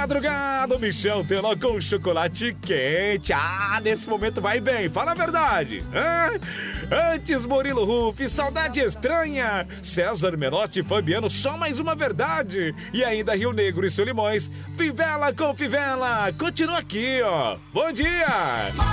madrugada, o Michel Teló com chocolate quente. Ah, nesse momento vai bem, fala a verdade. Antes, Murilo Ruff, saudade estranha. César Menotti e Fabiano, só mais uma verdade. E ainda Rio Negro e Solimões, Fivela com Fivela. Continua aqui, ó. Bom dia.